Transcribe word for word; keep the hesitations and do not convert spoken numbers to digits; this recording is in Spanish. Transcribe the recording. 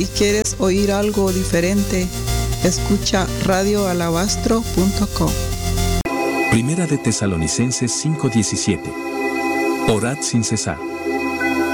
Si quieres oír algo diferente, escucha radio alabastro punto com. Primera de Tesalonicenses cinco diecisiete. Orad sin cesar.